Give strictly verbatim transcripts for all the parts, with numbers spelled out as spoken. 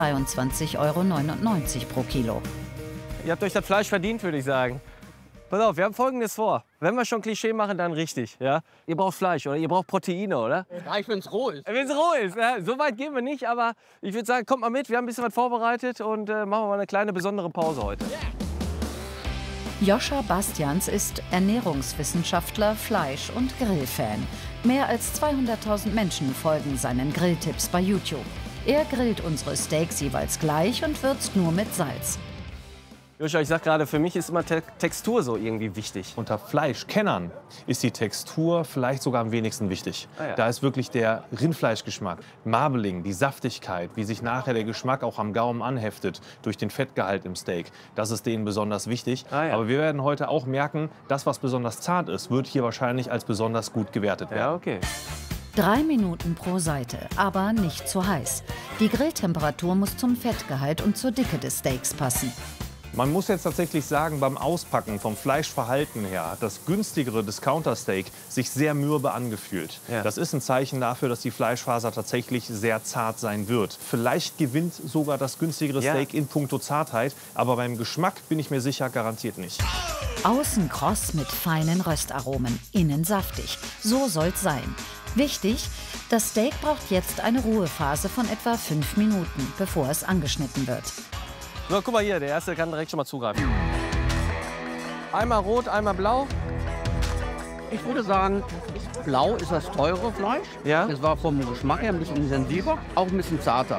zweiundzwanzig Euro neunundneunzig pro Kilo. Ihr habt euch das Fleisch verdient, würde ich sagen. Pass auf, wir haben Folgendes vor. Wenn wir schon Klischee machen, dann richtig. Ja? Ihr braucht Fleisch, oder? Ihr braucht Proteine, oder? Ja, ich, wenn es roh ist. Wenn es roh ist. Ja, so weit gehen wir nicht, aber ich würde sagen, kommt mal mit. Wir haben ein bisschen was vorbereitet und äh, machen wir mal eine kleine besondere Pause heute. Joscha Bastians ist Ernährungswissenschaftler, Fleisch- und Grillfan. Mehr als zweihunderttausend Menschen folgen seinen Grilltipps bei YouTube. Er grillt unsere Steaks jeweils gleich und würzt nur mit Salz. Joscha, ich sag gerade, für mich ist immer Te Textur so irgendwie wichtig. Unter Fleischkennern ist die Textur vielleicht sogar am wenigsten wichtig. Ah, ja. Da ist wirklich der Rindfleischgeschmack, Marbling, die Saftigkeit, wie sich nachher der Geschmack auch am Gaumen anheftet durch den Fettgehalt im Steak. Das ist denen besonders wichtig. Ah, ja. Aber wir werden heute auch merken, das, was besonders zart ist, wird hier wahrscheinlich als besonders gut gewertet werden. Ja, okay. Drei Minuten pro Seite, aber nicht zu heiß. Die Grilltemperatur muss zum Fettgehalt und zur Dicke des Steaks passen. Man muss jetzt tatsächlich sagen, beim Auspacken vom Fleischverhalten her hat das günstigere Discounter-Steak sich sehr mürbe angefühlt. Ja. Das ist ein Zeichen dafür, dass die Fleischfaser tatsächlich sehr zart sein wird. Vielleicht gewinnt sogar das günstigere Ja. Steak in puncto Zartheit, aber beim Geschmack bin ich mir sicher, garantiert nicht. Außen kross mit feinen Röstaromen, innen saftig. So soll's sein. Wichtig, das Steak braucht jetzt eine Ruhephase von etwa fünf Minuten, bevor es angeschnitten wird. So, guck mal hier, der erste kann direkt schon mal zugreifen. Einmal rot, einmal blau. Ich würde sagen, blau ist das teure Fleisch. Ja. Es war vom Geschmack her ein bisschen intensiver, auch ein bisschen zarter.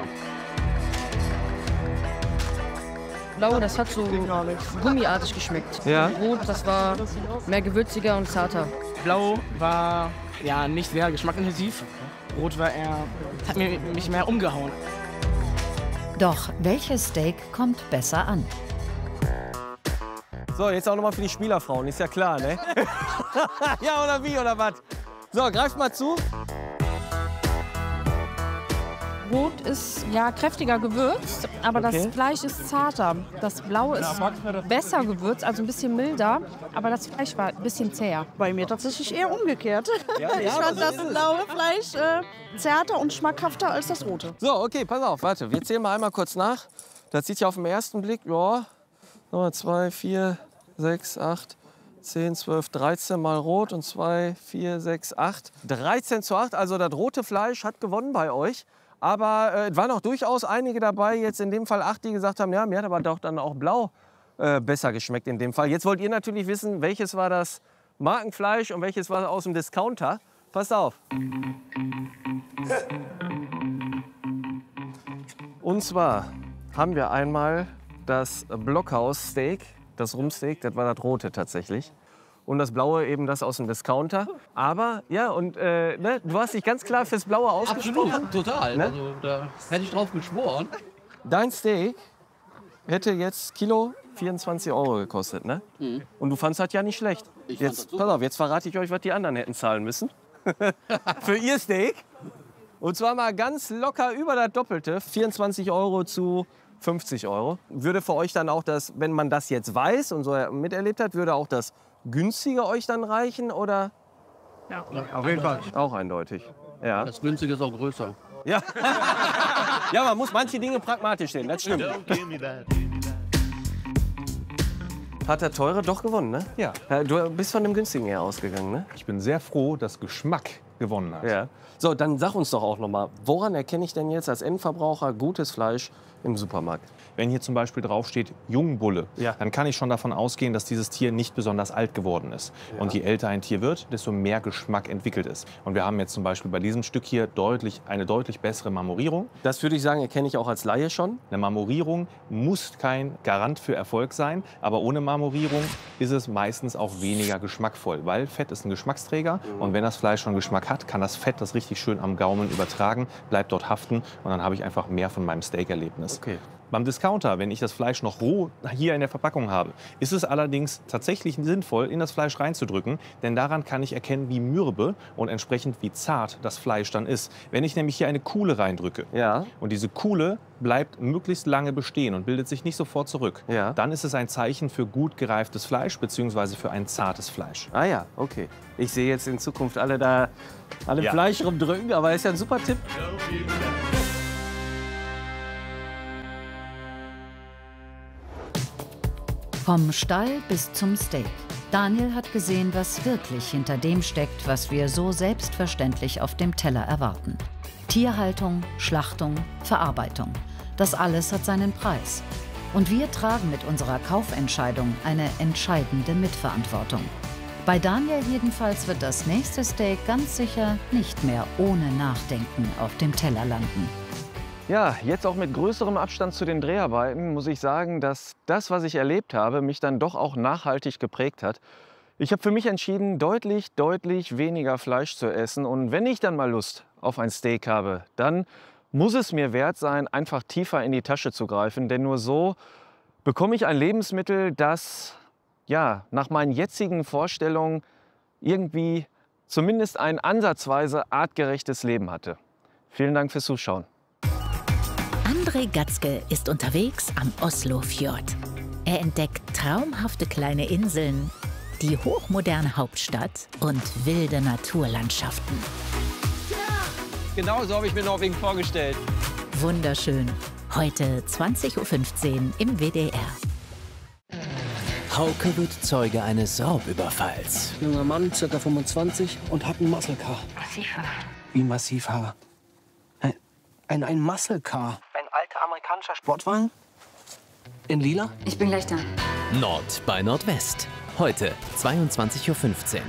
Blau, das hat so gummiartig geschmeckt. Ja. Rot, das war mehr gewürziger und zarter. Blau war ja nicht sehr geschmackintensiv. Rot war eher, hat mir, mich mehr umgehauen. Doch welches Steak kommt besser an? So, jetzt auch noch mal für die Spielerfrauen, ist ja klar, ne? Ja, oder wie, oder was? So, greift mal zu. Rot ist ja kräftiger gewürzt, aber Okay. das Fleisch ist zarter. Das Blaue ist besser gewürzt, also ein bisschen milder, aber das Fleisch war ein bisschen zäher. Bei mir tatsächlich eher umgekehrt. Ja, ich ja, fand aber so das ist es. blaue Fleisch äh, zärter und schmackhafter als das rote. So, okay, pass auf, warte, wir zählen mal einmal kurz nach. Das sieht ja auf den ersten Blick, ja, nochmal zwei, vier, sechs, acht, zehn, zwölf, dreizehn mal rot und zwei, vier, sechs, acht. dreizehn zu acht, also das rote Fleisch hat gewonnen bei euch. Aber äh, es waren auch durchaus einige dabei, jetzt in dem Fall acht, die gesagt haben, ja, mir hat aber doch dann auch blau äh, besser geschmeckt in dem Fall. Jetzt wollt ihr natürlich wissen, welches war das Markenfleisch und welches war aus dem Discounter. Passt auf. Und zwar haben wir einmal das Blockhaus-Steak, das Rumpsteak, das war das rote tatsächlich. Und das blaue eben das aus dem Discounter. Aber, ja, und äh, ne, du hast dich ganz klar fürs Blaue ausgesprochen. Absolut, total. Ne? Also, da hätte ich drauf geschworen. Dein Steak hätte jetzt Kilo vierundzwanzig Euro gekostet, ne? Mhm. Und du fandst das ja nicht schlecht. Ich fand Jetzt, das super. pass auf, jetzt verrate ich euch, was die anderen hätten zahlen müssen. Für ihr Steak. Und zwar mal ganz locker über das Doppelte. vierundzwanzig Euro zu fünfzig Euro. Würde für euch dann auch das, wenn man das jetzt weiß und so miterlebt hat, würde auch das günstige euch dann reichen, oder? Ja, auf jeden Fall. Auch eindeutig. Ja. Das günstige ist auch größer. Ja. Ja, man muss manche Dinge pragmatisch sehen, das stimmt. Hat der Teure doch gewonnen, ne? Ja. Ja, du bist von dem günstigen eher ausgegangen, ne? Ich bin sehr froh, dass Geschmack gewonnen hat. Ja. So, dann sag uns doch auch noch mal, woran erkenne ich denn jetzt als Endverbraucher gutes Fleisch im Supermarkt? Wenn hier zum Beispiel draufsteht Jungbulle, Ja. dann kann ich schon davon ausgehen, dass dieses Tier nicht besonders alt geworden ist. Und je älter ein Tier wird, desto mehr Geschmack entwickelt es. Und wir haben jetzt zum Beispiel bei diesem Stück hier deutlich, eine deutlich bessere Marmorierung. Das würde ich sagen, erkenne ich auch als Laie schon. Eine Marmorierung muss kein Garant für Erfolg sein, aber ohne Marmorierung ist es meistens auch weniger geschmackvoll, weil Fett ist ein Geschmacksträger und wenn das Fleisch schon Geschmack hat, kann das Fett das richtig schön am Gaumen übertragen, bleibt dort haften und dann habe ich einfach mehr von meinem Steak-Erlebnis. Okay. Beim Discounter, wenn ich das Fleisch noch roh hier in der Verpackung habe, ist es allerdings tatsächlich sinnvoll, in das Fleisch reinzudrücken, denn daran kann ich erkennen, wie mürbe und entsprechend wie zart das Fleisch dann ist. Wenn ich nämlich hier eine Kuhle reindrücke Ja. und diese Kuhle bleibt möglichst lange bestehen und bildet sich nicht sofort zurück, Ja. dann ist es ein Zeichen für gut gereiftes Fleisch bzw. für ein zartes Fleisch. Ah ja, okay. Ich sehe jetzt in Zukunft alle da alle Ja. Fleisch rumdrücken, aber ist ja ein super Tipp. Vom Stall bis zum Steak. Daniel hat gesehen, was wirklich hinter dem steckt, was wir so selbstverständlich auf dem Teller erwarten. Tierhaltung, Schlachtung, Verarbeitung. Das alles hat seinen Preis. Und wir tragen mit unserer Kaufentscheidung eine entscheidende Mitverantwortung. Bei Daniel jedenfalls wird das nächste Steak ganz sicher nicht mehr ohne Nachdenken auf dem Teller landen. Ja, jetzt auch mit größerem Abstand zu den Dreharbeiten muss ich sagen, dass das, was ich erlebt habe, mich dann doch auch nachhaltig geprägt hat. Ich habe für mich entschieden, deutlich, deutlich weniger Fleisch zu essen. Und wenn ich dann mal Lust auf ein Steak habe, dann muss es mir wert sein, einfach tiefer in die Tasche zu greifen. Denn nur so bekomme ich ein Lebensmittel, das ja, nach meinen jetzigen Vorstellungen irgendwie zumindest ein ansatzweise artgerechtes Leben hatte. Vielen Dank fürs Zuschauen. André Gatzke ist unterwegs am Oslofjord. Er entdeckt traumhafte kleine Inseln, die hochmoderne Hauptstadt und wilde Naturlandschaften. Genau so habe ich mir Norwegen vorgestellt. Wunderschön. Heute zwanzig Uhr fünfzehn im W D R. Hauke wird Zeuge eines Raubüberfalls. Junger Mann, ca. fünfundzwanzig, und hat ein Muscle Car. Massivhaar. Wie Massivhaar? Ein, ein, ein Muscle Car. Ein alter amerikanischer Sportwagen? In lila? Ich bin gleich da. Nord bei Nordwest. Heute zweiundzwanzig Uhr fünfzehn.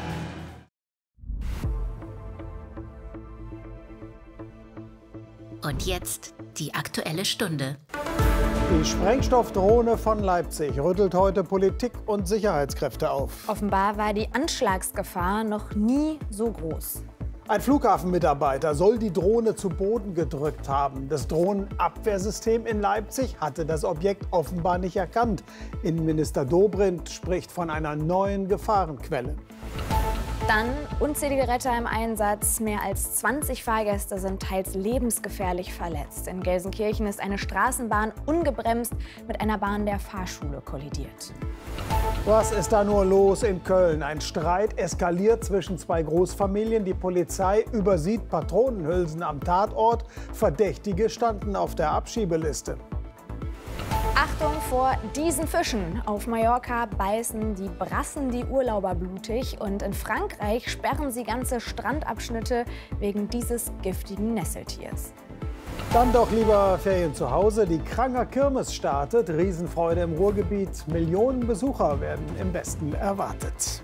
Und jetzt die Aktuelle Stunde. Die Sprengstoffdrohne von Leipzig rüttelt heute Politik und Sicherheitskräfte auf. Offenbar war die Anschlagsgefahr noch nie so groß. Ein Flughafenmitarbeiter soll die Drohne zu Boden gedrückt haben. Das Drohnenabwehrsystem in Leipzig hatte das Objekt offenbar nicht erkannt. Innenminister Dobrindt spricht von einer neuen Gefahrenquelle. Dann unzählige Retter im Einsatz. Mehr als zwanzig Fahrgäste sind teils lebensgefährlich verletzt. In Gelsenkirchen ist eine Straßenbahn ungebremst mit einer Bahn der Fahrschule kollidiert. Was ist da nur los in Köln? Ein Streit eskaliert zwischen zwei Großfamilien. Die Polizei übersieht Patronenhülsen am Tatort. Verdächtige standen auf der Abschiebeliste. Achtung vor diesen Fischen. Auf Mallorca beißen die Brassen die Urlauber blutig und in Frankreich sperren sie ganze Strandabschnitte wegen dieses giftigen Nesseltiers. Dann doch lieber Ferien zu Hause. Die Kranger Kirmes startet. Riesenfreude im Ruhrgebiet. Millionen Besucher werden im Westen erwartet.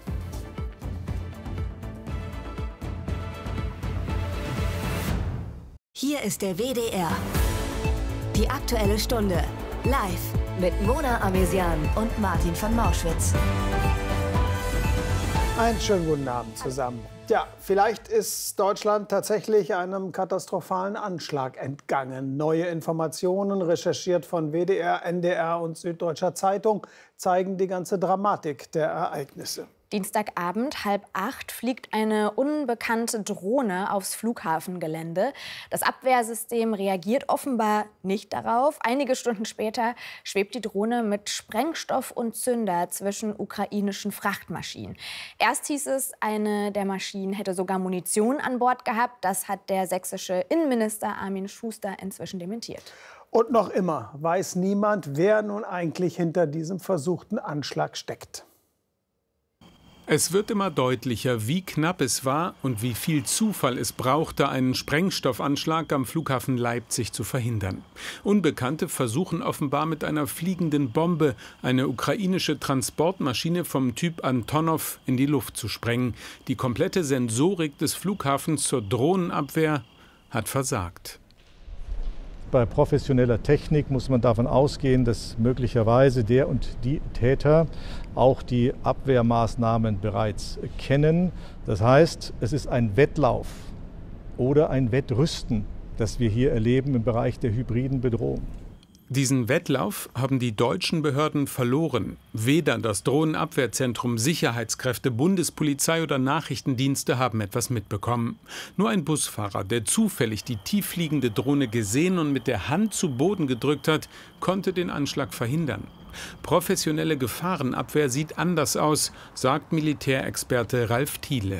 Hier ist der W D R. Die Aktuelle Stunde. Live mit Mona Amesian und Martin von Mauschwitz. Einen schönen guten Abend zusammen. Ja, vielleicht ist Deutschland tatsächlich einem katastrophalen Anschlag entgangen. Neue Informationen, recherchiert von W D R, N D R und Süddeutscher Zeitung, zeigen die ganze Dramatik der Ereignisse. Dienstagabend, halb acht, fliegt eine unbekannte Drohne aufs Flughafengelände. Das Abwehrsystem reagiert offenbar nicht darauf. Einige Stunden später schwebt die Drohne mit Sprengstoff und Zünder zwischen ukrainischen Frachtmaschinen. Erst hieß es, eine der Maschinen hätte sogar Munition an Bord gehabt. Das hat der sächsische Innenminister Armin Schuster inzwischen dementiert. Und noch immer weiß niemand, wer nun eigentlich hinter diesem versuchten Anschlag steckt. Es wird immer deutlicher, wie knapp es war und wie viel Zufall es brauchte, einen Sprengstoffanschlag am Flughafen Leipzig zu verhindern. Unbekannte versuchen offenbar mit einer fliegenden Bombe eine ukrainische Transportmaschine vom Typ Antonov in die Luft zu sprengen. Die komplette Sensorik des Flughafens zur Drohnenabwehr hat versagt. Bei professioneller Technik muss man davon ausgehen, dass möglicherweise der und die Täter auch die Abwehrmaßnahmen bereits kennen. Das heißt, es ist ein Wettlauf oder ein Wettrüsten, das wir hier erleben im Bereich der hybriden Bedrohung. Diesen Wettlauf haben die deutschen Behörden verloren. Weder das Drohnenabwehrzentrum, Sicherheitskräfte, Bundespolizei oder Nachrichtendienste haben etwas mitbekommen. Nur ein Busfahrer, der zufällig die tieffliegende Drohne gesehen und mit der Hand zu Boden gedrückt hat, konnte den Anschlag verhindern. Professionelle Gefahrenabwehr sieht anders aus, sagt Militärexperte Ralf Thiele.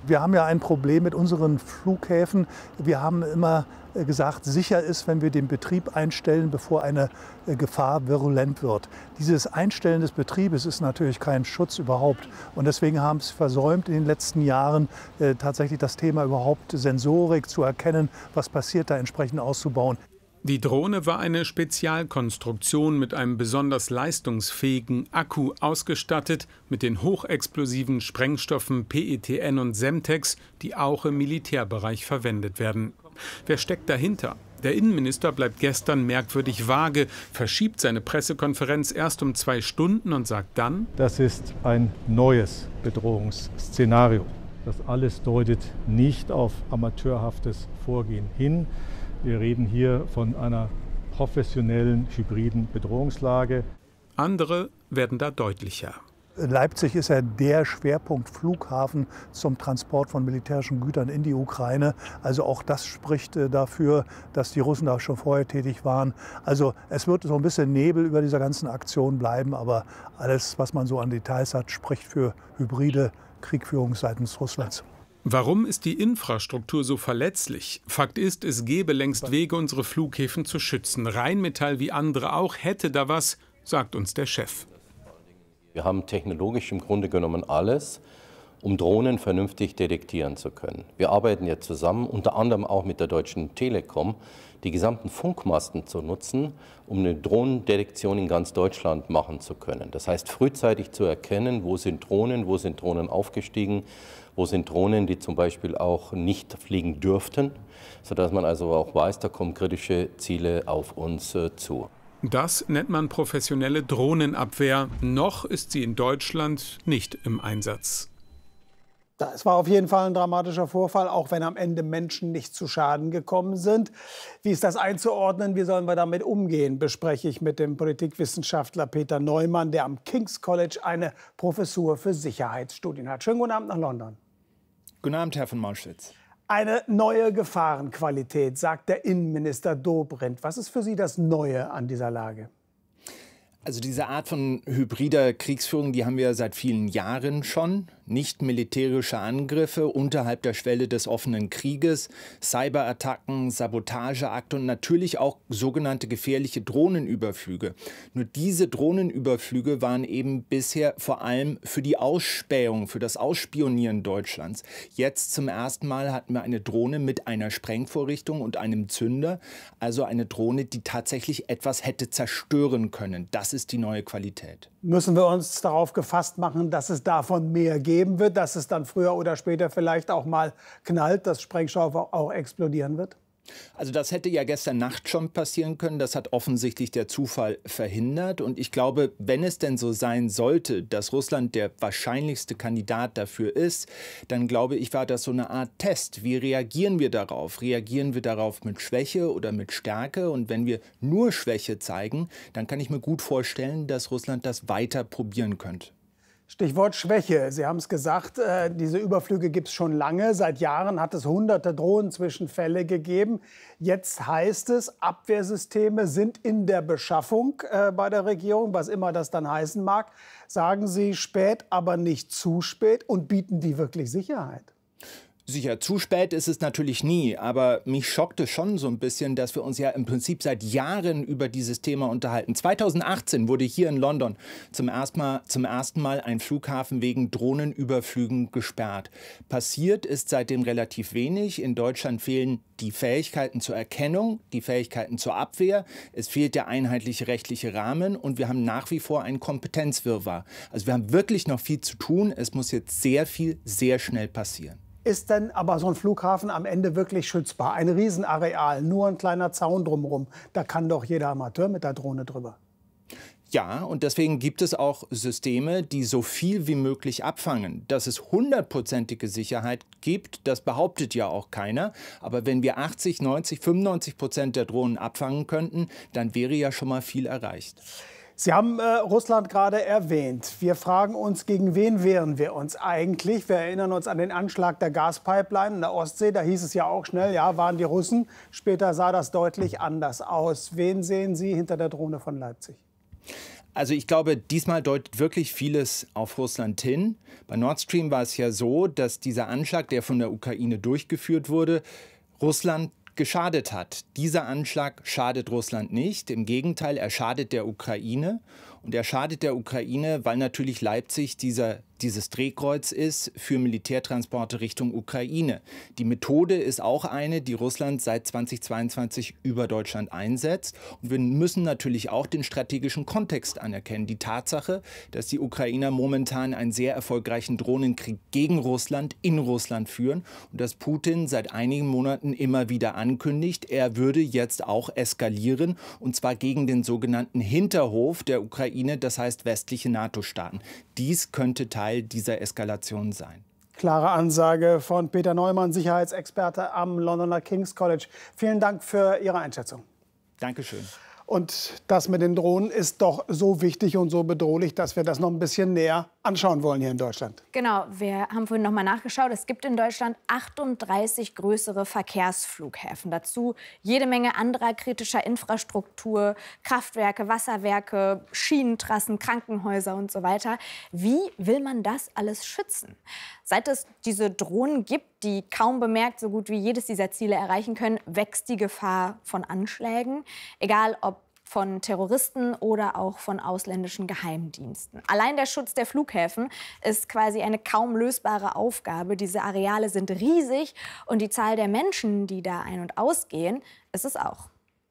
Wir haben ja ein Problem mit unseren Flughäfen. Wir haben immer gesagt, sicher ist, wenn wir den Betrieb einstellen, bevor eine Gefahr virulent wird. Dieses Einstellen des Betriebes ist natürlich kein Schutz überhaupt. Und deswegen haben es versäumt, in den letzten Jahren äh, tatsächlich das Thema überhaupt Sensorik zu erkennen, was passiert, da entsprechend auszubauen. Die Drohne war eine Spezialkonstruktion mit einem besonders leistungsfähigen Akku ausgestattet, mit den hochexplosiven Sprengstoffen P E T N und Semtex, die auch im Militärbereich verwendet werden. Wer steckt dahinter? Der Innenminister bleibt gestern merkwürdig vage, verschiebt seine Pressekonferenz erst um zwei Stunden und sagt dann: Das ist ein neues Bedrohungsszenario. Das alles deutet nicht auf amateurhaftes Vorgehen hin. Wir reden hier von einer professionellen, hybriden Bedrohungslage. Andere werden da deutlicher. Leipzig ist ja der Schwerpunktflughafen zum Transport von militärischen Gütern in die Ukraine. Also auch das spricht dafür, dass die Russen da schon vorher tätig waren. Also es wird so ein bisschen Nebel über dieser ganzen Aktion bleiben, aber alles, was man so an Details hat, spricht für hybride Kriegführung seitens Russlands. Warum ist die Infrastruktur so verletzlich? Fakt ist, es gäbe längst Wege, unsere Flughäfen zu schützen. Rheinmetall wie andere auch hätte da was, sagt uns der Chef. Wir haben technologisch im Grunde genommen alles, um Drohnen vernünftig detektieren zu können. Wir arbeiten jetzt zusammen, unter anderem auch mit der Deutschen Telekom, die gesamten Funkmasten zu nutzen, um eine Drohnendetektion in ganz Deutschland machen zu können. Das heißt, frühzeitig zu erkennen, wo sind Drohnen, wo sind Drohnen aufgestiegen, wo sind Drohnen, die zum Beispiel auch nicht fliegen dürften, sodass man also auch weiß, da kommen kritische Ziele auf uns äh, zu. Das nennt man professionelle Drohnenabwehr. Noch ist sie in Deutschland nicht im Einsatz. Es war auf jeden Fall ein dramatischer Vorfall, auch wenn am Ende Menschen nicht zu Schaden gekommen sind. Wie ist das einzuordnen? Wie sollen wir damit umgehen? Bespreche ich mit dem Politikwissenschaftler Peter Neumann, der am King's College eine Professur für Sicherheitsstudien hat. Schönen guten Abend nach London. Guten Abend, Herr von Mauschwitz. Eine neue Gefahrenqualität, sagt der Innenminister Dobrindt. Was ist für Sie das Neue an dieser Lage? Also diese Art von hybrider Kriegsführung, die haben wir seit vielen Jahren schon. Nicht militärische Angriffe unterhalb der Schwelle des offenen Krieges, Cyberattacken, Sabotageakte und natürlich auch sogenannte gefährliche Drohnenüberflüge. Nur diese Drohnenüberflüge waren eben bisher vor allem für die Ausspähung, für das Ausspionieren Deutschlands. Jetzt zum ersten Mal hatten wir eine Drohne mit einer Sprengvorrichtung und einem Zünder, also eine Drohne, die tatsächlich etwas hätte zerstören können. Das ist die neue Qualität. Müssen wir uns darauf gefasst machen, dass es davon mehr geben wird, dass es dann früher oder später vielleicht auch mal knallt, dass Sprengstoff auch explodieren wird? Also das hätte ja gestern Nacht schon passieren können. Das hat offensichtlich der Zufall verhindert. Und ich glaube, wenn es denn so sein sollte, dass Russland der wahrscheinlichste Kandidat dafür ist, dann glaube ich, war das so eine Art Test. Wie reagieren wir darauf? Reagieren wir darauf mit Schwäche oder mit Stärke? Und wenn wir nur Schwäche zeigen, dann kann ich mir gut vorstellen, dass Russland das weiter probieren könnte. Stichwort Schwäche. Sie haben es gesagt, äh, diese Überflüge gibt es schon lange. Seit Jahren hat es hunderte Drohnenzwischenfälle gegeben. Jetzt heißt es, Abwehrsysteme sind in der Beschaffung äh, bei der Regierung, was immer das dann heißen mag. Sagen Sie, spät, aber nicht zu spät, und bieten die wirklich Sicherheit? Sicher, zu spät ist es natürlich nie, aber mich schockte schon so ein bisschen, dass wir uns ja im Prinzip seit Jahren über dieses Thema unterhalten. zweitausendachtzehn wurde hier in London zum ersten Mal, zum ersten Mal ein Flughafen wegen Drohnenüberflügen gesperrt. Passiert ist seitdem relativ wenig. In Deutschland fehlen die Fähigkeiten zur Erkennung, die Fähigkeiten zur Abwehr. Es fehlt der einheitliche rechtliche Rahmen und wir haben nach wie vor einen Kompetenzwirrwarr. Also wir haben wirklich noch viel zu tun. Es muss jetzt sehr viel, sehr schnell passieren. Ist denn aber so ein Flughafen am Ende wirklich schützbar? Ein Riesenareal, nur ein kleiner Zaun drumherum. Da kann doch jeder Amateur mit der Drohne drüber. Ja, und deswegen gibt es auch Systeme, die so viel wie möglich abfangen. Dass es hundertprozentige Sicherheit gibt, das behauptet ja auch keiner. Aber wenn wir achtzig, neunzig, fünfundneunzig Prozent der Drohnen abfangen könnten, dann wäre ja schon mal viel erreicht. Sie haben äh, Russland gerade erwähnt. Wir fragen uns, gegen wen wehren wir uns eigentlich? Wir erinnern uns an den Anschlag der Gaspipeline in der Ostsee. Da hieß es ja auch schnell, ja, waren die Russen. Später sah das deutlich anders aus. Wen sehen Sie hinter der Drohne von Leipzig? Also ich glaube, diesmal deutet wirklich vieles auf Russland hin. Bei Nord Stream war es ja so, dass dieser Anschlag, der von der Ukraine durchgeführt wurde, Russland geschadet hat. Dieser Anschlag schadet Russland nicht. Im Gegenteil, er schadet der Ukraine. Und er schadet der Ukraine, weil natürlich Leipzig dieser, dieses Drehkreuz ist für Militärtransporte Richtung Ukraine. Die Methode ist auch eine, die Russland seit zweitausendzweiundzwanzig über Deutschland einsetzt. Und wir müssen natürlich auch den strategischen Kontext anerkennen. Die Tatsache, dass die Ukrainer momentan einen sehr erfolgreichen Drohnenkrieg gegen Russland in Russland führen und dass Putin seit einigen Monaten immer wieder ankündigt, er würde jetzt auch eskalieren, und zwar gegen den sogenannten Hinterhof der Ukraine, das heißt westliche NATO-Staaten. Dies könnte Teil dieser Eskalation sein. Klare Ansage von Peter Neumann, Sicherheitsexperte am Londoner King's College. Vielen Dank für Ihre Einschätzung. Dankeschön. Und das mit den Drohnen ist doch so wichtig und so bedrohlich, dass wir das noch ein bisschen näher anschauen wollen hier in Deutschland. Genau, wir haben vorhin noch mal nachgeschaut. Es gibt in Deutschland achtunddreißig größere Verkehrsflughäfen. Dazu jede Menge anderer kritischer Infrastruktur, Kraftwerke, Wasserwerke, Schienentrassen, Krankenhäuser und so weiter. Wie will man das alles schützen? Seit es diese Drohnen gibt, die kaum bemerkt so gut wie jedes dieser Ziele erreichen können, wächst die Gefahr von Anschlägen, egal ob von Terroristen oder auch von ausländischen Geheimdiensten. Allein der Schutz der Flughäfen ist quasi eine kaum lösbare Aufgabe. Diese Areale sind riesig und die Zahl der Menschen, die da ein- und ausgehen, ist es auch.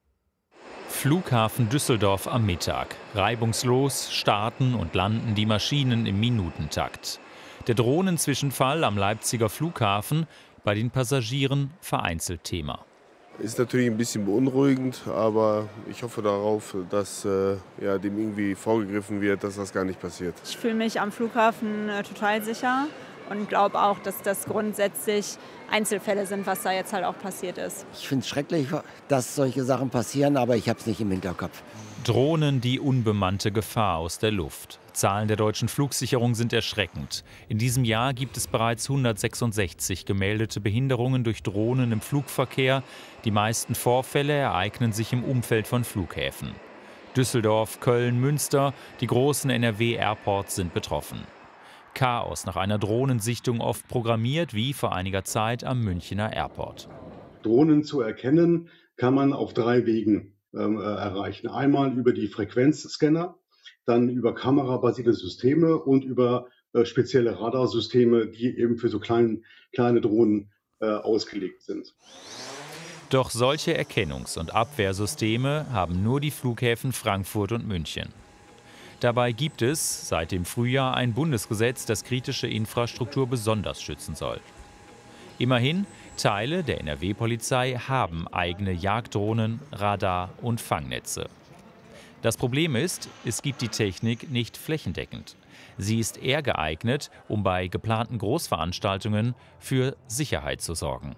Flughafen Düsseldorf am Mittag. Reibungslos starten und landen die Maschinen im Minutentakt. Der Drohnenzwischenfall am Leipziger Flughafen, bei den Passagieren vereinzelt Thema. Ist natürlich ein bisschen beunruhigend, aber ich hoffe darauf, dass äh, ja, dem irgendwie vorgegriffen wird, dass das gar nicht passiert. Ich fühle mich am Flughafen äh, total sicher und glaube auch, dass das grundsätzlich Einzelfälle sind, was da jetzt halt auch passiert ist. Ich finde es schrecklich, dass solche Sachen passieren, aber ich habe es nicht im Hinterkopf. Drohnen die unbemannte Gefahr aus der Luft. Zahlen der deutschen Flugsicherung sind erschreckend. In diesem Jahr gibt es bereits hundertsechsundsechzig gemeldete Behinderungen durch Drohnen im Flugverkehr. Die meisten Vorfälle ereignen sich im Umfeld von Flughäfen. Düsseldorf, Köln, Münster, die großen N R W-Airports sind betroffen. Chaos nach einer Drohnensichtung oft programmiert, wie vor einiger Zeit am Münchner Airport. Drohnen zu erkennen kann man auf drei Wegen äh, erreichen. Einmal über die Frequenzscanner, dann über kamerabasierte Systeme und über äh, spezielle Radarsysteme, die eben für so klein, kleine Drohnen äh, ausgelegt sind. Doch solche Erkennungs- und Abwehrsysteme haben nur die Flughäfen Frankfurt und München. Dabei gibt es seit dem Frühjahr ein Bundesgesetz, das kritische Infrastruktur besonders schützen soll. Immerhin, Teile der N R W-Polizei haben eigene Jagddrohnen, Radar- und Fangnetze. Das Problem ist, es gibt die Technik nicht flächendeckend. Sie ist eher geeignet, um bei geplanten Großveranstaltungen für Sicherheit zu sorgen.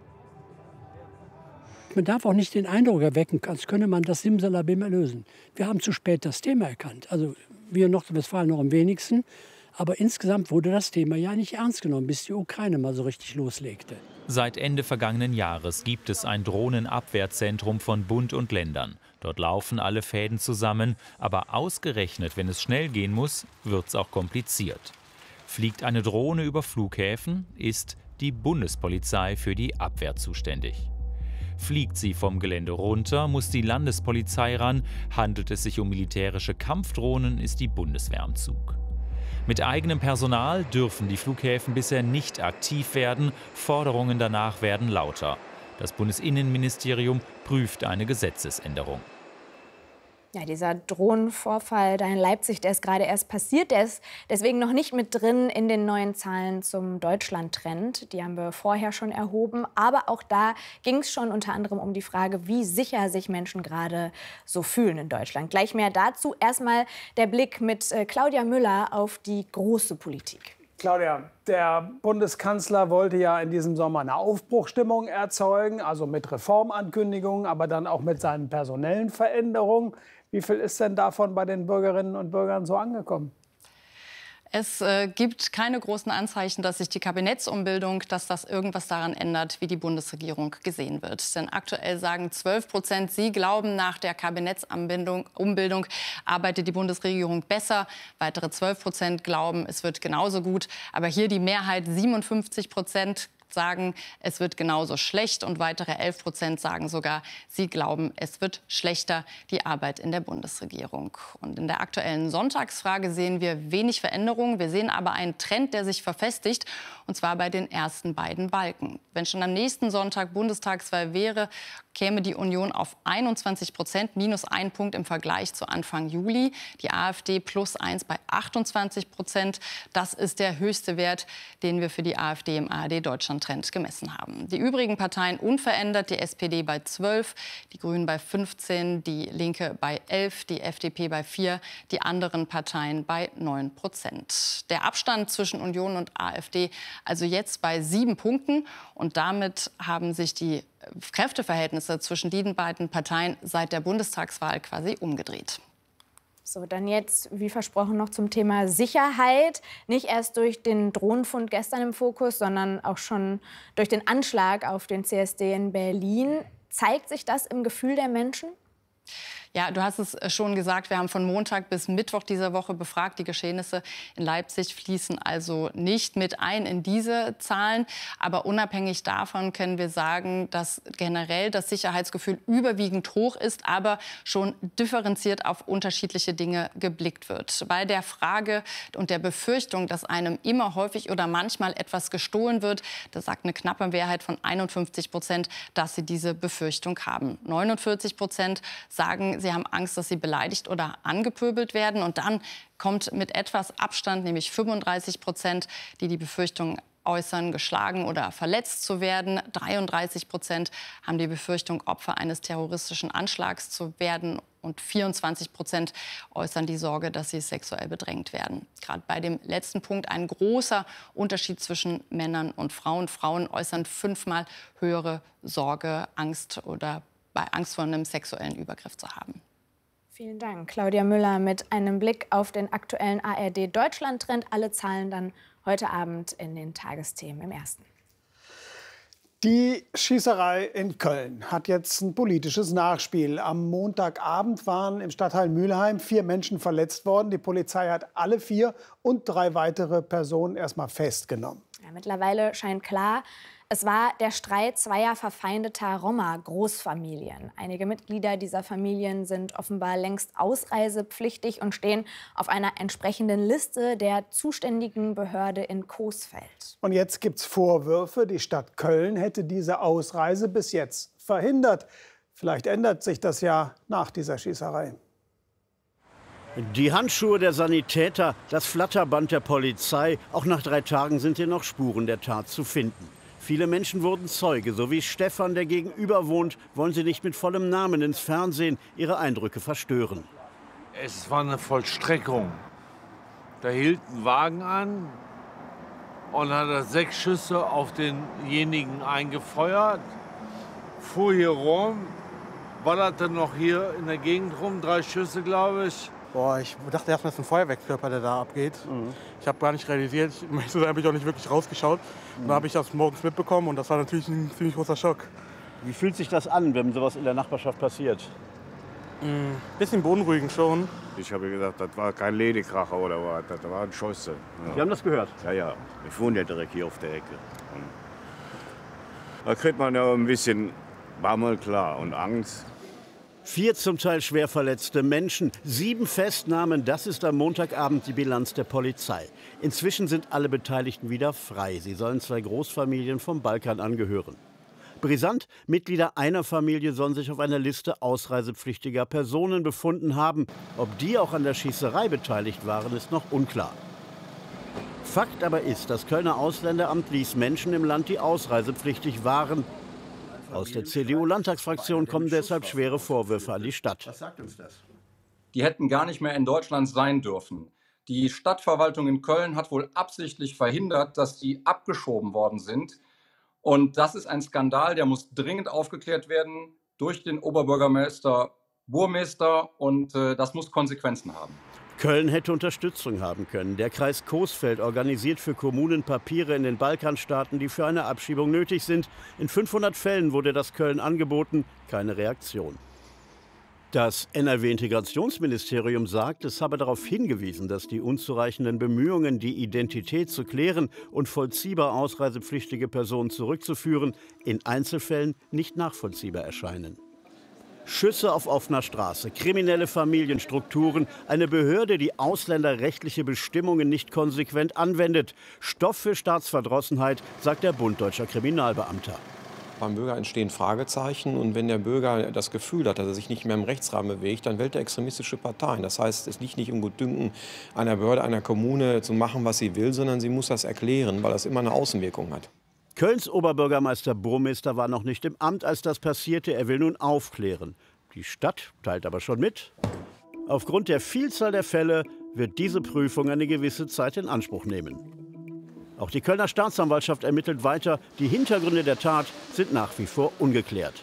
Man darf auch nicht den Eindruck erwecken, als könne man das Simsalabim lösen. Wir haben zu spät das Thema erkannt. Also wir in Nordrhein-Westfalen noch am wenigsten. Aber insgesamt wurde das Thema ja nicht ernst genommen, bis die Ukraine mal so richtig loslegte. Seit Ende vergangenen Jahres gibt es ein Drohnenabwehrzentrum von Bund und Ländern. Dort laufen alle Fäden zusammen, aber ausgerechnet, wenn es schnell gehen muss, wird es auch kompliziert. Fliegt eine Drohne über Flughäfen, ist die Bundespolizei für die Abwehr zuständig. Fliegt sie vom Gelände runter, muss die Landespolizei ran. Handelt es sich um militärische Kampfdrohnen, ist die Bundeswehr am Zug. Mit eigenem Personal dürfen die Flughäfen bisher nicht aktiv werden. Forderungen danach werden lauter. Das Bundesinnenministerium prüft eine Gesetzesänderung. Ja, dieser Drohnenvorfall da in Leipzig, der ist gerade erst passiert. Der ist deswegen noch nicht mit drin in den neuen Zahlen zum Deutschland-Trend. Die haben wir vorher schon erhoben. Aber auch da ging es schon unter anderem um die Frage, wie sicher sich Menschen gerade so fühlen in Deutschland. Gleich mehr dazu. Erstmal der Blick mit äh, Claudia Müller auf die große Politik. Claudia, der Bundeskanzler wollte ja in diesem Sommer eine Aufbruchstimmung erzeugen, also mit Reformankündigungen, aber dann auch mit seinen personellen Veränderungen. Wie viel ist denn davon bei den Bürgerinnen und Bürgern so angekommen? Es äh, gibt keine großen Anzeichen, dass sich die Kabinettsumbildung, dass das irgendwas daran ändert, wie die Bundesregierung gesehen wird. Denn aktuell sagen zwölf Prozent, sie glauben, nach der Kabinettsumbildung Umbildung arbeitet die Bundesregierung besser. Weitere zwölf Prozent glauben, es wird genauso gut. Aber hier die Mehrheit, siebenundfünfzig Prozent, sagen, es wird genauso schlecht, und weitere elf Prozent sagen sogar, sie glauben, es wird schlechter, die Arbeit in der Bundesregierung. Und in der aktuellen Sonntagsfrage sehen wir wenig Veränderungen. Wir sehen aber einen Trend, der sich verfestigt, und zwar bei den ersten beiden Balken. Wenn schon am nächsten Sonntag Bundestagswahl wäre, käme die Union auf einundzwanzig Prozent, minus ein Punkt im Vergleich zu Anfang Juli. Die AfD plus eins bei achtundzwanzig Prozent. Das ist der höchste Wert, den wir für die AfD im A R D-Deutschland-Trend gemessen haben. Die übrigen Parteien unverändert, die S P D bei zwölf, die Grünen bei fünfzehn, die Linke bei elf, die F D P bei vier, die anderen Parteien bei neun Prozent. Der Abstand zwischen Union und AfD also jetzt bei sieben Punkten, und damit haben sich die Kräfteverhältnisse zwischen diesen beiden Parteien seit der Bundestagswahl quasi umgedreht. So, dann jetzt, wie versprochen, noch zum Thema Sicherheit. Nicht erst durch den Drohnenfund gestern im Fokus, sondern auch schon durch den Anschlag auf den C S D in Berlin. Zeigt sich das im Gefühl der Menschen? Ja, du hast es schon gesagt, wir haben von Montag bis Mittwoch dieser Woche befragt. Die Geschehnisse in Leipzig fließen also nicht mit ein in diese Zahlen. Aber unabhängig davon können wir sagen, dass generell das Sicherheitsgefühl überwiegend hoch ist, aber schon differenziert auf unterschiedliche Dinge geblickt wird. Bei der Frage und der Befürchtung, dass einem immer häufig oder manchmal etwas gestohlen wird, da sagt eine knappe Mehrheit von einundfünfzig Prozent, dass sie diese Befürchtung haben. neunundvierzig Prozent sagen, sie haben Angst, dass sie beleidigt oder angepöbelt werden. Und dann kommt mit etwas Abstand, nämlich fünfunddreißig Prozent, die die Befürchtung äußern, geschlagen oder verletzt zu werden. dreiunddreißig Prozent haben die Befürchtung, Opfer eines terroristischen Anschlags zu werden. Und vierundzwanzig Prozent äußern die Sorge, dass sie sexuell bedrängt werden. Gerade bei dem letzten Punkt ein großer Unterschied zwischen Männern und Frauen. Frauen äußern fünfmal höhere Sorge, Angst oder bei Angst vor einem sexuellen Übergriff zu haben. Vielen Dank, Claudia Müller, mit einem Blick auf den aktuellen A R D-Deutschland-Trend. Alle Zahlen dann heute Abend in den Tagesthemen im Ersten. Die Schießerei in Köln hat jetzt ein politisches Nachspiel. Am Montagabend waren im Stadtteil Mülheim vier Menschen verletzt worden. Die Polizei hat alle vier und drei weitere Personen erstmal festgenommen. Ja, mittlerweile scheint klar, es war der Streit zweier verfeindeter Roma-Großfamilien. Einige Mitglieder dieser Familien sind offenbar längst ausreisepflichtig und stehen auf einer entsprechenden Liste der zuständigen Behörde in Coesfeld. Und jetzt gibt es Vorwürfe, die Stadt Köln hätte diese Ausreise bis jetzt verhindert. Vielleicht ändert sich das ja nach dieser Schießerei. Die Handschuhe der Sanitäter, das Flatterband der Polizei. Auch nach drei Tagen sind hier noch Spuren der Tat zu finden. Viele Menschen wurden Zeuge, so wie Stefan, der gegenüber wohnt, wollen sie nicht mit vollem Namen ins Fernsehen ihre Eindrücke verstören. Es war eine Vollstreckung. Da hielt ein Wagen an und hat er sechs Schüsse auf denjenigen eingefeuert, fuhr hier rum, ballerte noch hier in der Gegend rum, drei Schüsse, glaube ich. Boah, ich dachte erst mal, es ist ein Feuerwerkskörper, der da abgeht. Mhm. Ich habe gar nicht realisiert, ich habe ich auch nicht wirklich rausgeschaut. Mhm. Dann habe ich das morgens mitbekommen und das war natürlich ein ziemlich großer Schock. Wie fühlt sich das an, wenn sowas in der Nachbarschaft passiert? Ein mhm. bisschen beunruhigend schon. Ich habe gesagt, das war kein Ladykracher oder was, das war ein Scheuße. Ja. Sie haben das gehört? Ja, ja. Ich wohne ja direkt hier auf der Ecke. Und da kriegt man ja ein bisschen Bammel, klar, und Angst. Vier zum Teil schwer verletzte Menschen, sieben Festnahmen, das ist am Montagabend die Bilanz der Polizei. Inzwischen sind alle Beteiligten wieder frei. Sie sollen zwei Großfamilien vom Balkan angehören. Brisant, Mitglieder einer Familie sollen sich auf einer Liste ausreisepflichtiger Personen befunden haben. Ob die auch an der Schießerei beteiligt waren, ist noch unklar. Fakt aber ist, das Kölner Ausländeramt ließ Menschen im Land, die ausreisepflichtig waren. Aus der C D U-Landtagsfraktion kommen deshalb schwere Vorwürfe an die Stadt. Was sagt uns das? Die hätten gar nicht mehr in Deutschland sein dürfen. Die Stadtverwaltung in Köln hat wohl absichtlich verhindert, dass die abgeschoben worden sind. Und das ist ein Skandal, der muss dringend aufgeklärt werden durch den Oberbürgermeister, Burmeister, und äh, das muss Konsequenzen haben. Köln hätte Unterstützung haben können. Der Kreis Coesfeld organisiert für Kommunen Papiere in den Balkanstaaten, die für eine Abschiebung nötig sind. In fünfhundert Fällen wurde das Köln angeboten, keine Reaktion. Das N R W-Integrationsministerium sagt, es habe darauf hingewiesen, dass die unzureichenden Bemühungen, die Identität zu klären und vollziehbar ausreisepflichtige Personen zurückzuführen, in Einzelfällen nicht nachvollziehbar erscheinen. Schüsse auf offener Straße, kriminelle Familienstrukturen, eine Behörde, die ausländerrechtliche Bestimmungen nicht konsequent anwendet. Stoff für Staatsverdrossenheit, sagt der Bund Deutscher Kriminalbeamter. Beim Bürger entstehen Fragezeichen, und wenn der Bürger das Gefühl hat, dass er sich nicht mehr im Rechtsrahmen bewegt, dann wählt er extremistische Parteien. Das heißt, es liegt nicht im Gutdünken einer Behörde, einer Kommune zu machen, was sie will, sondern sie muss das erklären, weil das immer eine Außenwirkung hat. Kölns Oberbürgermeister Burmester war noch nicht im Amt, als das passierte. Er will nun aufklären. Die Stadt teilt aber schon mit. Aufgrund der Vielzahl der Fälle wird diese Prüfung eine gewisse Zeit in Anspruch nehmen. Auch die Kölner Staatsanwaltschaft ermittelt weiter. Die Hintergründe der Tat sind nach wie vor ungeklärt.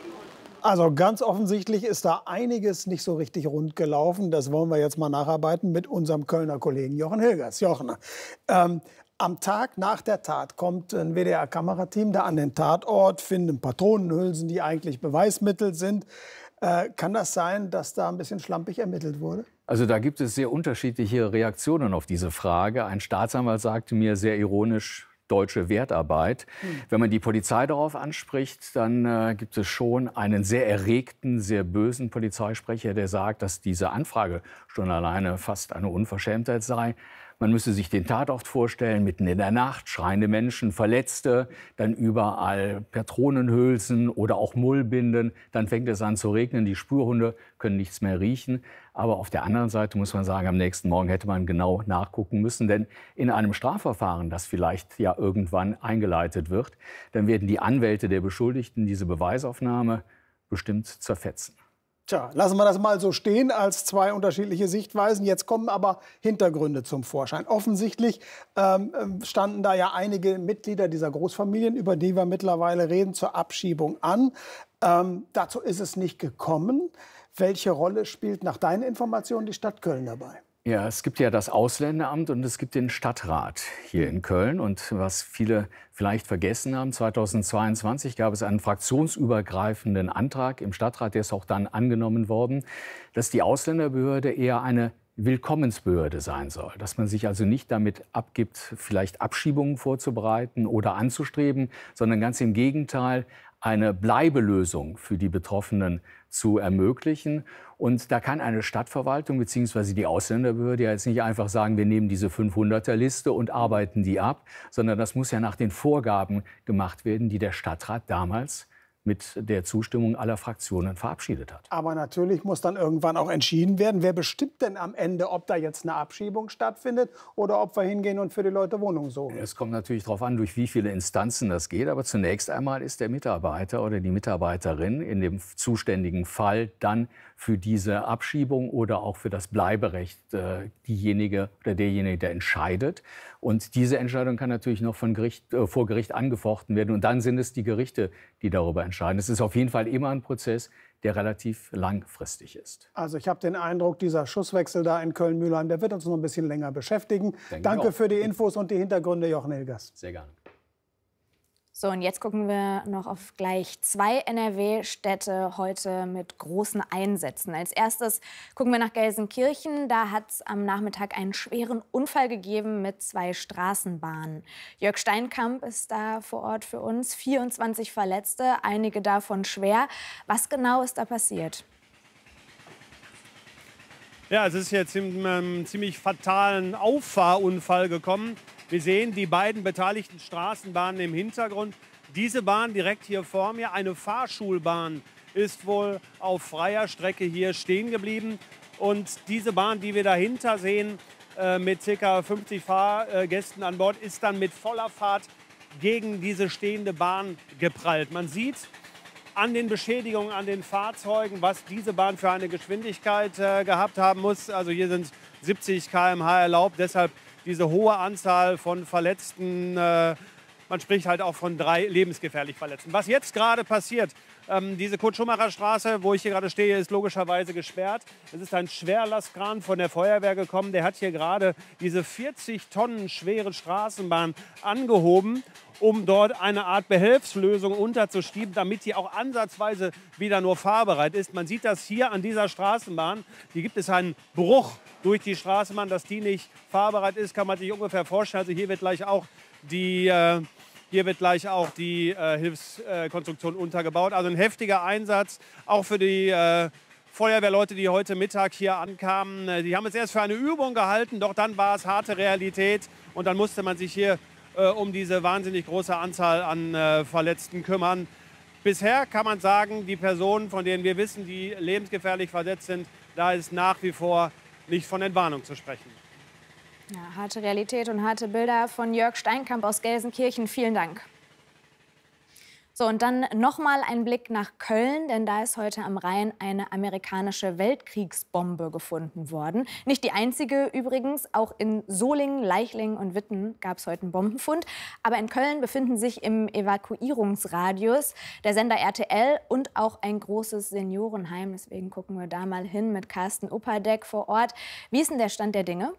Also ganz offensichtlich ist da einiges nicht so richtig rund gelaufen. Das wollen wir jetzt mal nacharbeiten mit unserem Kölner Kollegen Jochen Hilgers. Jochen, ähm, am Tag nach der Tat kommt ein W D R-Kamerateam da an den Tatort, finden Patronenhülsen, die eigentlich Beweismittel sind. Äh, kann das sein, dass da ein bisschen schlampig ermittelt wurde? Also da gibt es sehr unterschiedliche Reaktionen auf diese Frage. Ein Staatsanwalt sagte mir sehr ironisch, deutsche Wertarbeit. Hm. Wenn man die Polizei darauf anspricht, dann äh, gibt es schon einen sehr erregten, sehr bösen Polizeisprecher, der sagt, dass diese Anfrage schon alleine fast eine Unverschämtheit sei. Man müsse sich den Tatort vorstellen, mitten in der Nacht, schreiende Menschen, Verletzte, dann überall Patronenhülsen oder auch Mullbinden. Dann fängt es an zu regnen, die Spürhunde können nichts mehr riechen. Aber auf der anderen Seite muss man sagen, am nächsten Morgen hätte man genau nachgucken müssen. Denn in einem Strafverfahren, das vielleicht ja irgendwann eingeleitet wird, dann werden die Anwälte der Beschuldigten diese Beweisaufnahme bestimmt zerfetzen. Tja, lassen wir das mal so stehen als zwei unterschiedliche Sichtweisen. Jetzt kommen aber Hintergründe zum Vorschein. Offensichtlich ähm, standen da ja einige Mitglieder dieser Großfamilien, über die wir mittlerweile reden, zur Abschiebung an. Ähm, dazu ist es nicht gekommen. Welche Rolle spielt nach deinen Informationen die Stadt Köln dabei? Ja, es gibt ja das Ausländeramt und es gibt den Stadtrat hier in Köln. Und was viele vielleicht vergessen haben, zweitausendzweiundzwanzig gab es einen fraktionsübergreifenden Antrag im Stadtrat, der ist auch dann angenommen worden, dass die Ausländerbehörde eher eine Willkommensbehörde sein soll. Dass man sich also nicht damit abgibt, vielleicht Abschiebungen vorzubereiten oder anzustreben, sondern ganz im Gegenteil, eine Bleibelösung für die Betroffenen zu ermöglichen. Und da kann eine Stadtverwaltung bzw. die Ausländerbehörde ja jetzt nicht einfach sagen, wir nehmen diese fünfhunderter-Liste und arbeiten die ab, sondern das muss ja nach den Vorgaben gemacht werden, die der Stadtrat damals mit der Zustimmung aller Fraktionen verabschiedet hat. Aber natürlich muss dann irgendwann auch entschieden werden, wer bestimmt denn am Ende, ob da jetzt eine Abschiebung stattfindet oder ob wir hingehen und für die Leute Wohnungen suchen. Es kommt natürlich darauf an, durch wie viele Instanzen das geht. Aber zunächst einmal ist der Mitarbeiter oder die Mitarbeiterin in dem zuständigen Fall dann für diese Abschiebung oder auch für das Bleiberecht äh, diejenige oder derjenige, der entscheidet. Und diese Entscheidung kann natürlich noch von Gericht, äh, vor Gericht angefochten werden. Und dann sind es die Gerichte, die darüber entscheiden. Es ist auf jeden Fall immer ein Prozess, der relativ langfristig ist. Also ich habe den Eindruck, dieser Schusswechsel da in Köln-Mühlheim, der wird uns noch ein bisschen länger beschäftigen. Denke Danke für die Infos und die Hintergründe, Jochen Hilgers. Sehr gerne. So, und jetzt gucken wir noch auf gleich zwei N R W-Städte heute mit großen Einsätzen. Als erstes gucken wir nach Gelsenkirchen. Da hat es am Nachmittag einen schweren Unfall gegeben mit zwei Straßenbahnen. Jörg Steinkamp ist da vor Ort für uns. vierundzwanzig Verletzte, einige davon schwer. Was genau ist da passiert? Ja, es ist jetzt zu einem ziemlich fatalen Auffahrunfall gekommen. Wir sehen die beiden beteiligten Straßenbahnen im Hintergrund. Diese Bahn direkt hier vor mir, eine Fahrschulbahn, ist wohl auf freier Strecke hier stehen geblieben. Und diese Bahn, die wir dahinter sehen, äh, mit ca. fünfzig Fahrgästen an Bord, ist dann mit voller Fahrt gegen diese stehende Bahn geprallt. Man sieht an den Beschädigungen an den Fahrzeugen, was diese Bahn für eine Geschwindigkeit äh, gehabt haben muss. Also hier sind siebzig Kilometer pro Stunde erlaubt, deshalb diese hohe Anzahl von Verletzten, äh, Man spricht halt auch von drei lebensgefährlich Verletzten. Was jetzt gerade passiert, ähm, diese Kurt-Schumacher-Straße, wo ich hier gerade stehe, ist logischerweise gesperrt. Es ist ein Schwerlastkran von der Feuerwehr gekommen. Der hat hier gerade diese vierzig Tonnen schwere Straßenbahn angehoben, um dort eine Art Behelfslösung unterzuschieben, damit die auch ansatzweise wieder nur fahrbereit ist. Man sieht das hier an dieser Straßenbahn. Hier gibt es einen Bruch durch die Straßenbahn, dass die nicht fahrbereit ist, kann man sich ungefähr vorstellen. Also hier wird gleich auch die, äh, hier wird gleich auch die äh, Hilfskonstruktion untergebaut. Also ein heftiger Einsatz, auch für die äh, Feuerwehrleute, die heute Mittag hier ankamen. Die haben es erst für eine Übung gehalten, doch dann war es harte Realität. Und dann musste man sich hier äh, um diese wahnsinnig große Anzahl an äh, Verletzten kümmern. Bisher kann man sagen, die Personen, von denen wir wissen, die lebensgefährlich verletzt sind, da ist nach wie vor nicht von Entwarnung zu sprechen. Ja, harte Realität und harte Bilder von Jörg Steinkamp aus Gelsenkirchen. Vielen Dank. So, und dann noch mal ein Blick nach Köln, denn da ist heute am Rhein eine amerikanische Weltkriegsbombe gefunden worden. Nicht die einzige übrigens, auch in Solingen, Leichlingen und Witten gab es heute einen Bombenfund. Aber in Köln befinden sich im Evakuierungsradius der Sender R T L und auch ein großes Seniorenheim. Deswegen gucken wir da mal hin mit Carsten Upperdeck vor Ort. Wie ist denn der Stand der Dinge?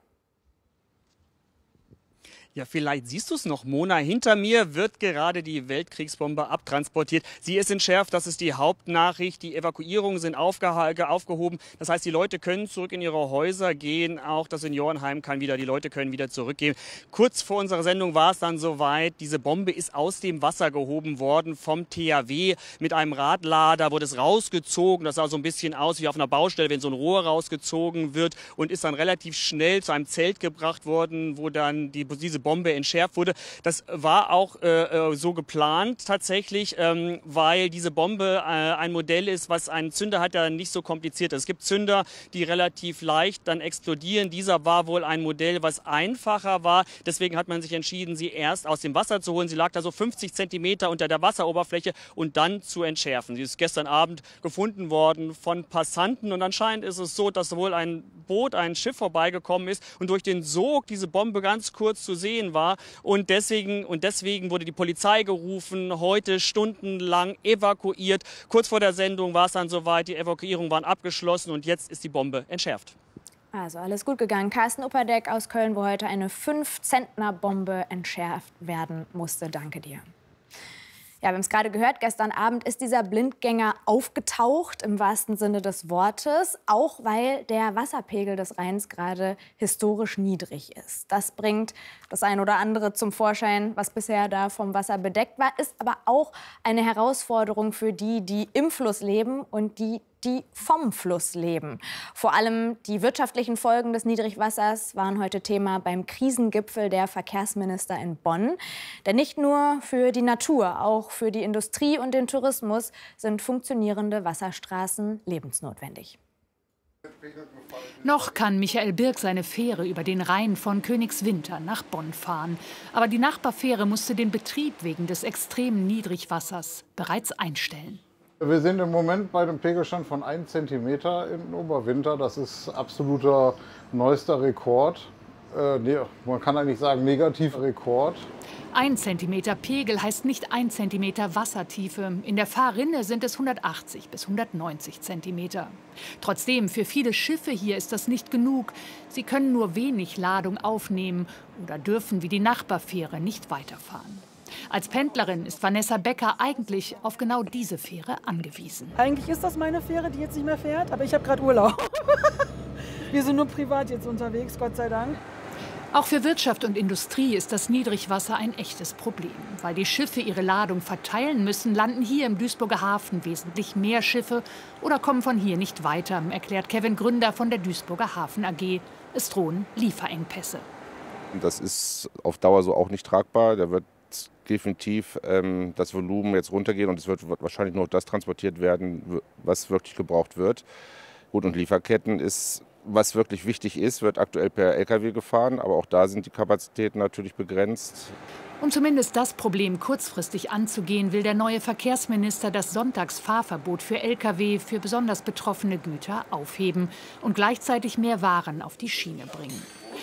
Ja, vielleicht siehst du es noch, Mona. Hinter mir wird gerade die Weltkriegsbombe abtransportiert. Sie ist entschärft, das ist die Hauptnachricht. Die Evakuierungen sind aufgehoben. Das heißt, die Leute können zurück in ihre Häuser gehen. Auch das Seniorenheim kann wieder, die Leute können wieder zurückgehen. Kurz vor unserer Sendung war es dann soweit. Diese Bombe ist aus dem Wasser gehoben worden vom T H W. Mit einem Radlader wurde es rausgezogen. Das sah so ein bisschen aus wie auf einer Baustelle, wenn so ein Rohr rausgezogen wird. Und ist dann relativ schnell zu einem Zelt gebracht worden, wo dann die, diese Bombe entschärft wurde. Das war auch äh, so geplant tatsächlich, ähm, weil diese Bombe äh, ein Modell ist, was einen Zünder hat, der nicht so kompliziert ist. Es gibt Zünder, die relativ leicht dann explodieren. Dieser war wohl ein Modell, was einfacher war. Deswegen hat man sich entschieden, sie erst aus dem Wasser zu holen. Sie lag da so fünfzig Zentimeter unter der Wasseroberfläche und dann zu entschärfen. Sie ist gestern Abend gefunden worden von Passanten und anscheinend ist es so, dass wohl ein Boot, ein Schiff vorbeigekommen ist und durch den Sog diese Bombe ganz kurz zu sehen war und deswegen, und deswegen wurde die Polizei gerufen, heute stundenlang evakuiert. Kurz vor der Sendung war es dann soweit, die Evakuierungen waren abgeschlossen und jetzt ist die Bombe entschärft. Also alles gut gegangen. Carsten Upperdeck aus Köln, wo heute eine fünf-Zentner-Bombe entschärft werden musste. Danke dir. Ja, wir haben es gerade gehört, gestern Abend ist dieser Blindgänger aufgetaucht, im wahrsten Sinne des Wortes, auch weil der Wasserpegel des Rheins gerade historisch niedrig ist. Das bringt das ein oder andere zum Vorschein, was bisher da vom Wasser bedeckt war, ist aber auch eine Herausforderung für die, die im Fluss leben und die, die vom Fluss leben. Vor allem die wirtschaftlichen Folgen des Niedrigwassers waren heute Thema beim Krisengipfel der Verkehrsminister in Bonn. Denn nicht nur für die Natur, auch für die Industrie und den Tourismus sind funktionierende Wasserstraßen lebensnotwendig. Noch kann Michael Birk seine Fähre über den Rhein von Königswinter nach Bonn fahren. Aber die Nachbarfähre musste den Betrieb wegen des extremen Niedrigwassers bereits einstellen. Wir sind im Moment bei einem Pegelstand von einem Zentimeter im Oberwinter. Das ist absoluter neuester Rekord. Äh, nee, man kann eigentlich sagen negativer Rekord. Ein Zentimeter Pegel heißt nicht ein Zentimeter Wassertiefe. In der Fahrrinne sind es hundertachtzig bis hundertneunzig Zentimeter. Trotzdem, für viele Schiffe hier ist das nicht genug. Sie können nur wenig Ladung aufnehmen oder dürfen wie die Nachbarfähre nicht weiterfahren. Als Pendlerin ist Vanessa Becker eigentlich auf genau diese Fähre angewiesen. Eigentlich ist das meine Fähre, die jetzt nicht mehr fährt, aber ich habe gerade Urlaub. Wir sind nur privat jetzt unterwegs, Gott sei Dank. Auch für Wirtschaft und Industrie ist das Niedrigwasser ein echtes Problem. Weil die Schiffe ihre Ladung verteilen müssen, landen hier im Duisburger Hafen wesentlich mehr Schiffe oder kommen von hier nicht weiter, erklärt Kevin Gründer von der Duisburger Hafen A G. Es drohen Lieferengpässe. Das ist auf Dauer so auch nicht tragbar. Da wird definitiv ähm, das Volumen jetzt runtergehen und es wird wahrscheinlich nur das transportiert werden, was wirklich gebraucht wird. Gut, und Lieferketten ist, was wirklich wichtig ist, wird aktuell per L K W gefahren, aber auch da sind die Kapazitäten natürlich begrenzt. Um zumindest das Problem kurzfristig anzugehen, will der neue Verkehrsminister das Sonntagsfahrverbot für L K W für besonders betroffene Güter aufheben und gleichzeitig mehr Waren auf die Schiene bringen.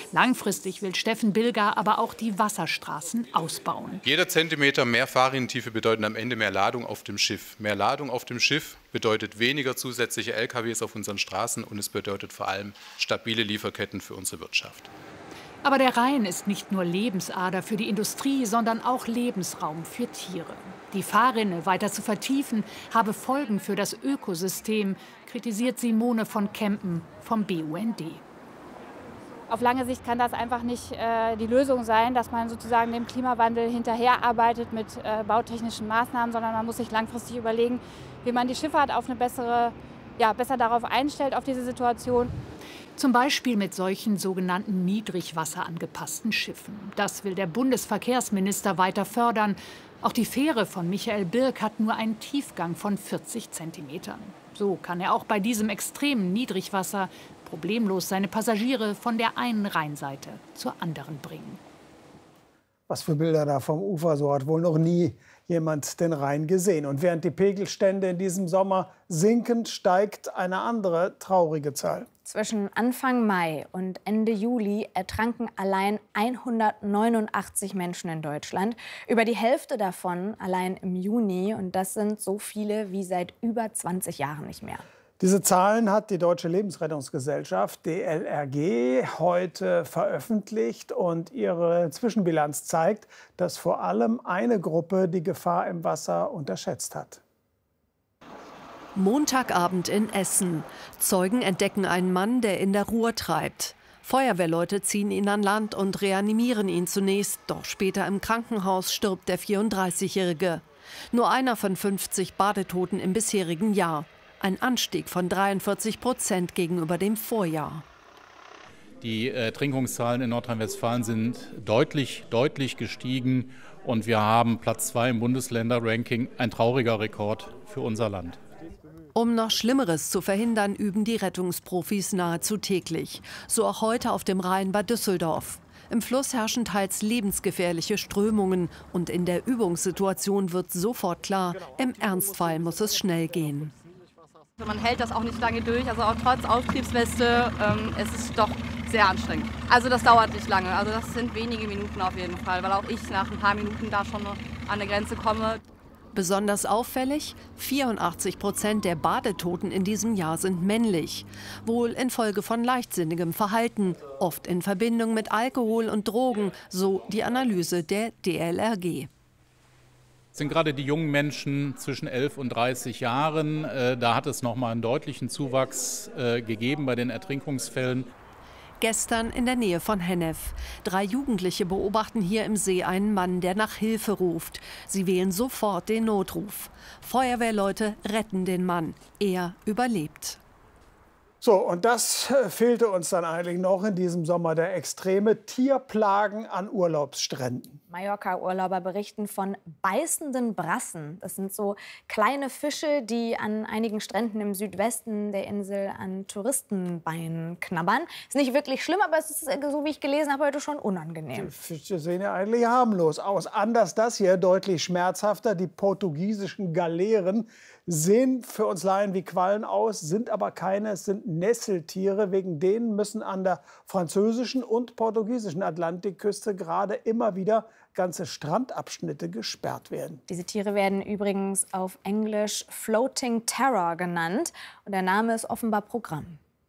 Langfristig will Steffen Bilger aber auch die Wasserstraßen ausbauen. Jeder Zentimeter mehr Fahrrinntiefe bedeutet am Ende mehr Ladung auf dem Schiff. Mehr Ladung auf dem Schiff bedeutet weniger zusätzliche L K Ws auf unseren Straßen und es bedeutet vor allem stabile Lieferketten für unsere Wirtschaft. Aber der Rhein ist nicht nur Lebensader für die Industrie, sondern auch Lebensraum für Tiere. Die Fahrrinne weiter zu vertiefen, habe Folgen für das Ökosystem, kritisiert Simone von Kempen vom B U N D. Auf lange Sicht kann das einfach nicht äh, die Lösung sein, dass man sozusagen dem Klimawandel hinterherarbeitet mit äh, bautechnischen Maßnahmen, sondern man muss sich langfristig überlegen, wie man die Schifffahrt auf eine bessere, ja, besser darauf einstellt, auf diese Situation. Zum Beispiel mit solchen sogenannten niedrigwasserangepassten Schiffen. Das will der Bundesverkehrsminister weiter fördern. Auch die Fähre von Michael Birk hat nur einen Tiefgang von vierzig Zentimetern. So kann er auch bei diesem extremen Niedrigwasser problemlos seine Passagiere von der einen Rheinseite zur anderen bringen. Was für Bilder da vom Ufer, so hat wohl noch nie jemand den Rhein gesehen. Und während die Pegelstände in diesem Sommer sinken, steigt eine andere traurige Zahl. Zwischen Anfang Mai und Ende Juli ertranken allein hundertneunundachtzig Menschen in Deutschland. Über die Hälfte davon allein im Juni. Und das sind so viele wie seit über zwanzig Jahren nicht mehr. Diese Zahlen hat die Deutsche Lebensrettungsgesellschaft D L R G heute veröffentlicht und ihre Zwischenbilanz zeigt, dass vor allem eine Gruppe die Gefahr im Wasser unterschätzt hat. Montagabend in Essen. Zeugen entdecken einen Mann, der in der Ruhr treibt. Feuerwehrleute ziehen ihn an Land und reanimieren ihn zunächst. Doch später im Krankenhaus stirbt der vierunddreißigjährige. Nur einer von fünfzig Badetoten im bisherigen Jahr. Ein Anstieg von dreiundvierzig Prozent gegenüber dem Vorjahr. Die Ertrinkungszahlen in Nordrhein-Westfalen sind deutlich, deutlich gestiegen. Und wir haben Platz zwei im Bundesländerranking. Ein trauriger Rekord für unser Land. Um noch Schlimmeres zu verhindern, üben die Rettungsprofis nahezu täglich. So auch heute auf dem Rhein bei Düsseldorf. Im Fluss herrschen teils lebensgefährliche Strömungen. Und in der Übungssituation wird sofort klar, im Ernstfall muss es schnell gehen. Man hält das auch nicht lange durch, also auch trotz Auftriebsweste, ähm, es ist doch sehr anstrengend. Also das dauert nicht lange, also das sind wenige Minuten auf jeden Fall, weil auch ich nach ein paar Minuten da schon an eine Grenze komme. Besonders auffällig, vierundachtzig Prozent der Badetoten in diesem Jahr sind männlich. Wohl infolge von leichtsinnigem Verhalten, oft in Verbindung mit Alkohol und Drogen, so die Analyse der D L R G. Es sind gerade die jungen Menschen zwischen elf und dreißig Jahren. Äh, da hat es noch mal einen deutlichen Zuwachs äh, gegeben bei den Ertrinkungsfällen. Gestern in der Nähe von Hennef. Drei Jugendliche beobachten hier im See einen Mann, der nach Hilfe ruft. Sie wählen sofort den Notruf. Feuerwehrleute retten den Mann. Er überlebt. So, und das fehlte uns dann eigentlich noch in diesem Sommer, der extreme Tierplagen an Urlaubsstränden. Mallorca-Urlauber berichten von beißenden Brassen. Das sind so kleine Fische, die an einigen Stränden im Südwesten der Insel an Touristenbeinen knabbern. Ist nicht wirklich schlimm, aber es ist, so wie ich gelesen habe, heute schon unangenehm. Die Fische sehen ja eigentlich harmlos aus. Anders das hier, deutlich schmerzhafter. Die portugiesischen Galeeren sehen für uns Laien wie Quallen aus, sind aber keine, es sind Nesseltiere. Wegen denen müssen an der französischen und portugiesischen Atlantikküste gerade immer wieder ganze Strandabschnitte gesperrt werden. Diese Tiere werden übrigens auf Englisch Floating Terror genannt und der Name ist offenbar Programm.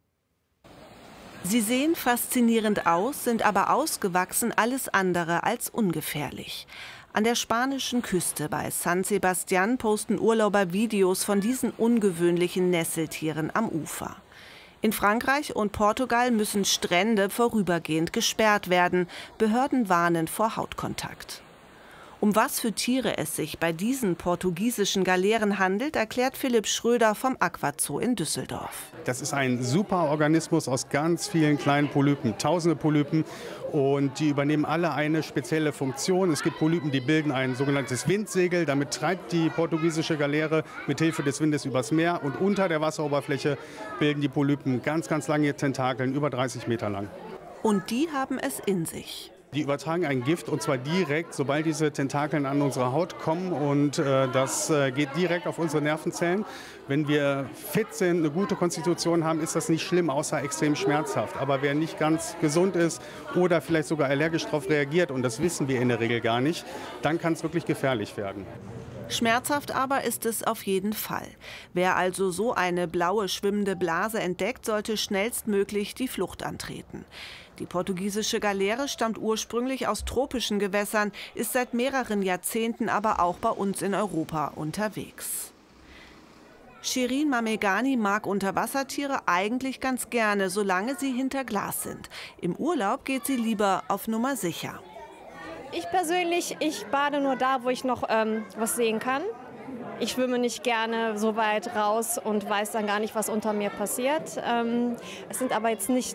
Sie sehen faszinierend aus, sind aber ausgewachsen, alles andere als ungefährlich. An der spanischen Küste bei San Sebastián posten Urlauber Videos von diesen ungewöhnlichen Nesseltieren am Ufer. In Frankreich und Portugal müssen Strände vorübergehend gesperrt werden. Behörden warnen vor Hautkontakt. Um was für Tiere es sich bei diesen portugiesischen Galeeren handelt, erklärt Philipp Schröder vom Aquazoo in Düsseldorf. Das ist ein super Organismus aus ganz vielen kleinen Polypen, tausende Polypen. Und die übernehmen alle eine spezielle Funktion. Es gibt Polypen, die bilden ein sogenanntes Windsegel. Damit treibt die portugiesische Galeere mit Hilfe des Windes übers Meer. Und unter der Wasseroberfläche bilden die Polypen ganz, ganz lange Tentakeln, über dreißig Meter lang. Und die haben es in sich. Die übertragen ein Gift und zwar direkt, sobald diese Tentakeln an unsere Haut kommen und äh, das äh, geht direkt auf unsere Nervenzellen. Wenn wir fit sind, eine gute Konstitution haben, ist das nicht schlimm, außer extrem schmerzhaft. Aber wer nicht ganz gesund ist oder vielleicht sogar allergisch darauf reagiert, und das wissen wir in der Regel gar nicht, dann kann es wirklich gefährlich werden. Schmerzhaft aber ist es auf jeden Fall. Wer also so eine blaue schwimmende Blase entdeckt, sollte schnellstmöglich die Flucht antreten. Die portugiesische Galeere stammt ursprünglich aus tropischen Gewässern, ist seit mehreren Jahrzehnten aber auch bei uns in Europa unterwegs. Shirin Mamegani mag Unterwassertiere eigentlich ganz gerne, solange sie hinter Glas sind. Im Urlaub geht sie lieber auf Nummer sicher. Ich persönlich, ich bade nur da, wo ich noch ähm, was sehen kann. Ich schwimme nicht gerne so weit raus und weiß dann gar nicht, was unter mir passiert. Ähm, es sind aber jetzt nicht